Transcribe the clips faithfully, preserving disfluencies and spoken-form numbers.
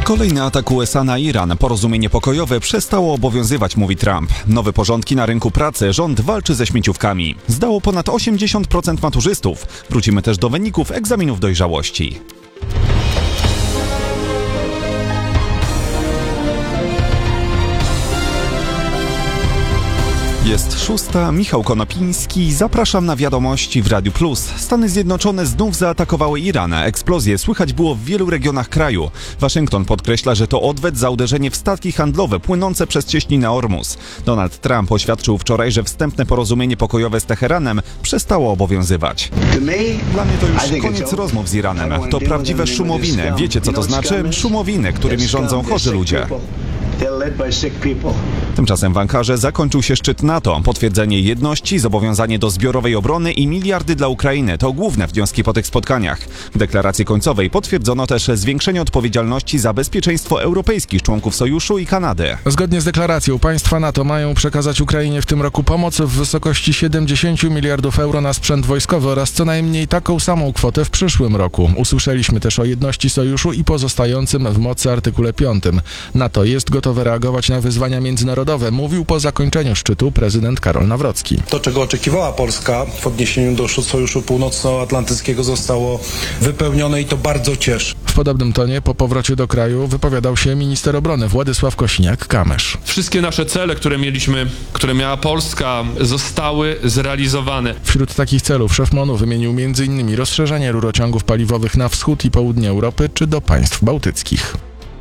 Kolejny atak U S A na Iran. Porozumienie pokojowe przestało obowiązywać, mówi Trump. Nowe porządki na rynku pracy. Rząd walczy ze śmieciówkami. Zdało ponad osiemdziesiąt procent maturzystów. Wrócimy też do wyników egzaminów dojrzałości. Jest szósta, Michał Konopiński, zapraszam na wiadomości w Radiu Plus. Stany Zjednoczone znów zaatakowały Iran. Eksplozje słychać było w wielu regionach kraju. Waszyngton podkreśla, że to odwet za uderzenie w statki handlowe płynące przez cieśninę Ormus. Donald Trump oświadczył wczoraj, że wstępne porozumienie pokojowe z Teheranem przestało obowiązywać. Dla mnie to już koniec rozmów z Iranem. To prawdziwe szumowiny. Wiecie, co to znaczy? Szumowiny, którymi rządzą chorzy ludzie. Tymczasem w Ankarze zakończył się szczyt NATO. Potwierdzenie jedności, zobowiązanie do zbiorowej obrony i miliardy dla Ukrainy to główne wnioski po tych spotkaniach. W deklaracji końcowej potwierdzono też zwiększenie odpowiedzialności za bezpieczeństwo europejskich członków Sojuszu i Kanady. Zgodnie z deklaracją państwa NATO mają przekazać Ukrainie w tym roku pomoc w wysokości siedemdziesiąt miliardów euro na sprzęt wojskowy oraz co najmniej taką samą kwotę w przyszłym roku. Usłyszeliśmy też o jedności Sojuszu i pozostającym w mocy artykule piątym. NATO jest gotowe reagować na wyzwania międzynarodowe, mówił po zakończeniu szczytu prezydent Karol Nawrocki. To, czego oczekiwała Polska w odniesieniu do Sojuszu Północnoatlantyckiego, zostało wypełnione i to bardzo cieszy. W podobnym tonie po powrocie do kraju wypowiadał się minister obrony Władysław Kosiniak-Kamysz. Wszystkie nasze cele, które mieliśmy, które miała Polska, zostały zrealizowane. Wśród takich celów szef MON-u wymienił m.in. rozszerzenie rurociągów paliwowych na wschód i południe Europy czy do państw bałtyckich.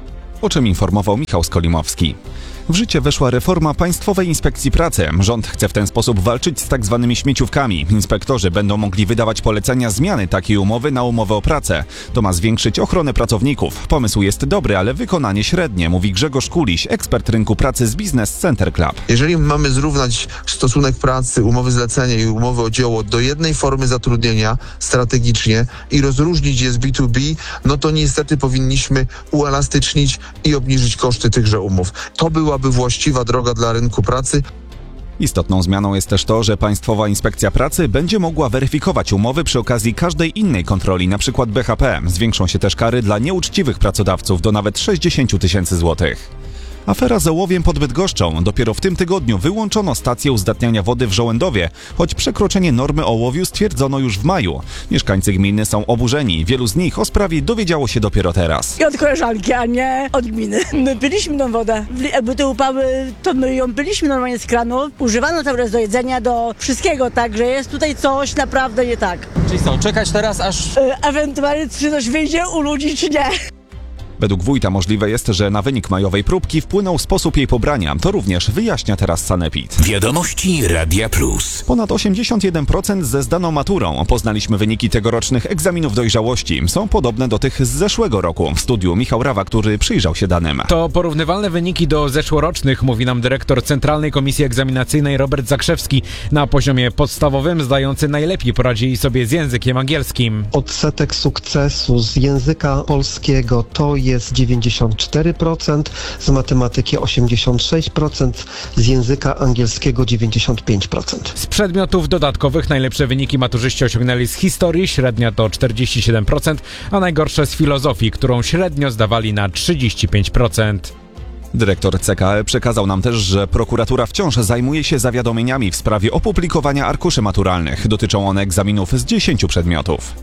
O czym informował Michał Skolimowski. W życie weszła reforma Państwowej Inspekcji Pracy. Rząd chce w ten sposób walczyć z tak zwanymi śmieciówkami. Inspektorzy będą mogli wydawać polecenia zmiany takiej umowy na umowę o pracę. To ma zwiększyć ochronę pracowników. Pomysł jest dobry, ale wykonanie średnie, mówi Grzegorz Kuliś, ekspert rynku pracy z Business Center Club. Jeżeli mamy zrównać stosunek pracy, umowy zlecenia i umowy o dzieło do jednej formy zatrudnienia strategicznie i rozróżnić je z B dwa B, no to niestety powinniśmy uelastycznić i obniżyć koszty tychże umów. To byłaby właściwa droga dla rynku pracy. Istotną zmianą jest też to, że Państwowa Inspekcja Pracy będzie mogła weryfikować umowy przy okazji każdej innej kontroli, np. B H P. Zwiększą się też kary dla nieuczciwych pracodawców do nawet sześćdziesiąt tysięcy złotych. Afera z ołowiem pod Bydgoszczą. Dopiero w tym tygodniu wyłączono stację uzdatniania wody w Żołędowie, choć przekroczenie normy ołowiu stwierdzono już w maju. Mieszkańcy gminy są oburzeni. Wielu z nich o sprawie dowiedziało się dopiero teraz. I od koleżanki, a nie od gminy. My piliśmy tą wodę. Jakby te upały, to my ją piliśmy normalnie z kranu. Używano cały czas do jedzenia, do wszystkiego, także jest tutaj coś naprawdę nie tak. Czyli co, czekać teraz aż... E, ewentualnie czy coś wyjdzie u ludzi, czy nie. Według wójta możliwe jest, że na wynik majowej próbki wpłynął sposób jej pobrania. To również wyjaśnia teraz Sanepid. Wiadomości Radia Plus. Ponad osiemdziesiąt jeden procent ze zdaną maturą. Poznaliśmy wyniki tegorocznych egzaminów dojrzałości. Są podobne do tych z zeszłego roku. W studiu Michał Rawa, który przyjrzał się danym. To porównywalne wyniki do zeszłorocznych, mówi nam dyrektor Centralnej Komisji Egzaminacyjnej Robert Zakrzewski. Na poziomie podstawowym zdający najlepiej poradzili sobie z językiem angielskim. Odsetek sukcesu z języka polskiego to jest jest dziewięćdziesiąt cztery procent, z matematyki osiemdziesiąt sześć procent, z języka angielskiego dziewięćdziesiąt pięć procent. Z przedmiotów dodatkowych najlepsze wyniki maturzyści osiągnęli z historii, średnia to czterdzieści siedem procent, a najgorsze z filozofii, którą średnio zdawali na trzydzieści pięć procent. Dyrektor C K E przekazał nam też, że prokuratura wciąż zajmuje się zawiadomieniami w sprawie opublikowania arkuszy maturalnych. Dotyczą one egzaminów z dziesięciu przedmiotów.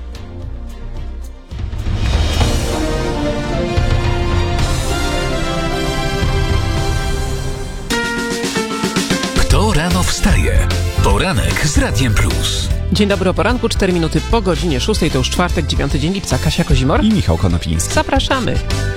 Kto rano wstaje? Poranek z Radiem Plus. Dzień dobry, o poranku, cztery minuty po godzinie szóstej, to już czwartek, dziewiąty dzień lipca. Kasia Kozimor i Michał Konopiński. Zapraszamy.